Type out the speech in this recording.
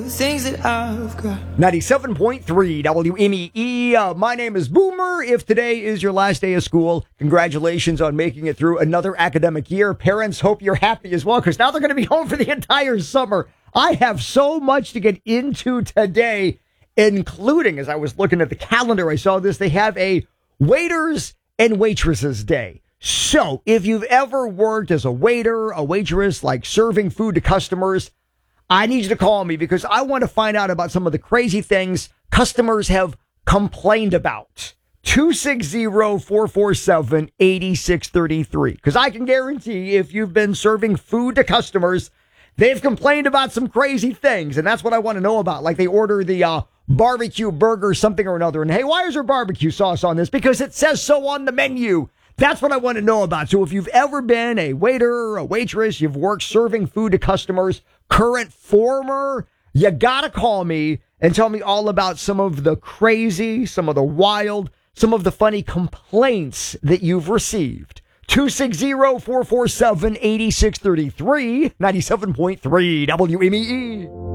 the things that I've got. 97.3 WMEE. My name is Boomer. If today is your last day of school, congratulations on making it through another academic year. Parents, hope you're happy as well, because now they're going to be home for the entire summer. I have so much to get into today, including, as I was looking at the calendar, I saw this, they have a Waiters and Waitresses Day. So if you've ever worked as a waiter, a waitress, like serving food to customers, I need you to call me because I want to find out about some of the crazy things customers have complained about. 260-447-8633. Because I can guarantee if you've been serving food to customers, they've complained about some crazy things. And that's what I want to know about. Like they order the barbecue burger, something or another. And hey, why is there barbecue sauce on this? Because it says so on the menu. That's what I want to know about. So if you've ever been a waiter or a waitress, you've worked serving food to customers, current, former, you got to call me and tell me all about some of the crazy, some of the wild, some of the funny complaints that you've received. 260-447-8633, 97.3 WMEE.